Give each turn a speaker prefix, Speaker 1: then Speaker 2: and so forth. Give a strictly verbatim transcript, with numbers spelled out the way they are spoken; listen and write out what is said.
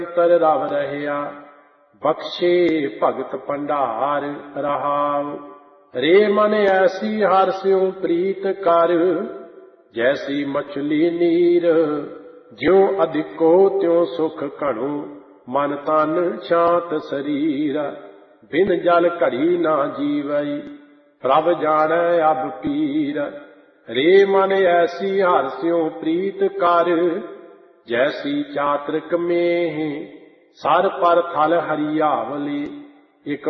Speaker 1: ਅੰਤਰ ਰਵ ਰਹਿਆ ਬਖਸ਼ੇ ਭਗਤ ਭੰਡਾਰ ਰਹਾਉ। ਰੇ ਮਨ ਐਸੀ ਹਰਿ ਸਿਉ ਪ੍ਰੀਤ ਕਰ ਜੈਸੀ ਮਛਲੀ ਨੀਰ, ਜਿਉ ਅਧਿਕੋ ਤਿਉ ਸੁਖ ਘਣੋ ਮਨ ਤਨ ਸ਼ਾਂਤ ਸਰੀਰ। ਬਿਨ ਜਲ ਘੜੀ ਨਾ ਜੀਵਈ ਪ੍ਰਭ ਜਾਣੈ ਅਬ ਪੀਰ। ਰੇ ਮਨ ਐਸੀ ਹਰਿ ਸਿਉ ਪ੍ਰੀਤ ਕਰ ਜੈਸੀ ਚਾਤ੍ਰਿਕ ਮੇਹ, ਸਰ ਪਰ ਥਲ ਹਰਿਆਵਲੀ। ਇੱਕ